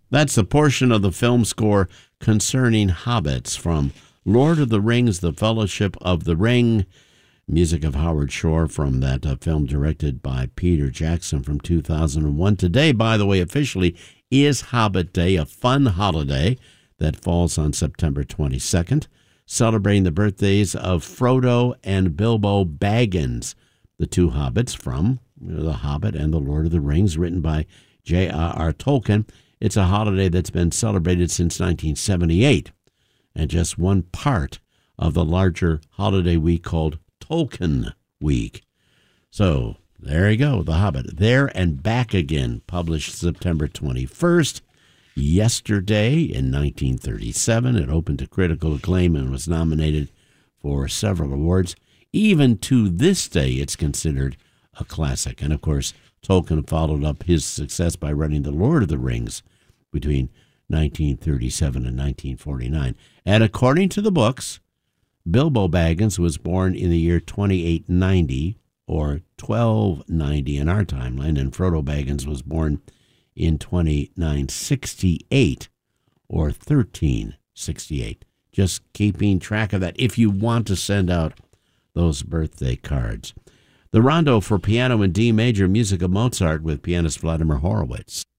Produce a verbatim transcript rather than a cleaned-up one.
That's the portion of the film score concerning hobbits from Lord of the Rings, The Fellowship of the Ring. Music of Howard Shore from that uh, film directed by Peter Jackson from two thousand one. Today, by the way, officially is Hobbit Day, a fun holiday that falls on September twenty-second, celebrating the birthdays of Frodo and Bilbo Baggins, the two hobbits from you know, The Hobbit and The Lord of the Rings, written by J R R Tolkien. It's a holiday that's been celebrated since nineteen seventy-eight, and just one part of the larger holiday week called Tolkien Week. So there you go, The Hobbit. There and Back Again, published September twenty-first. Yesterday in nineteen thirty-seven, it opened to critical acclaim and was nominated for several awards. Even to this day, it's considered a classic. And of course, Tolkien followed up his success by writing The Lord of the Rings between nineteen thirty-seven and nineteen forty-nine. And according to the books, Bilbo Baggins was born in the year twenty-eight ninety, or twelve ninety in our timeline, and Frodo Baggins was born in twenty-nine sixty-eight, or thirteen sixty-eight. Just keeping track of that if you want to send out those birthday cards. The Rondo for Piano in D Major, music of Mozart with pianist Vladimir Horowitz.